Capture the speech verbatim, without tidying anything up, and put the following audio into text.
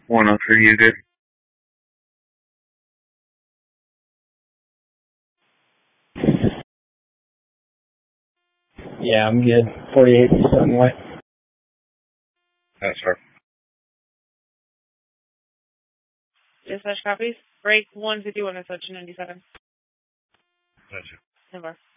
one oh three, you good? Yeah, I'm good. forty-eight Sutton Way. That's sir. Dispatch copies. Break one fifty-one is ninety-seven. Gotcha. Never.